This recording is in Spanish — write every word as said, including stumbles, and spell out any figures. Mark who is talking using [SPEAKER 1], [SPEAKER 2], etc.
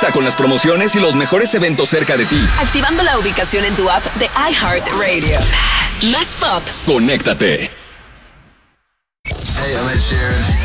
[SPEAKER 1] Conecta con las promociones y los mejores eventos cerca de ti.
[SPEAKER 2] Activando la ubicación en tu app de iHeartRadio. Más pop.
[SPEAKER 1] Conéctate.
[SPEAKER 3] Hey, I'm Ed Sheeran.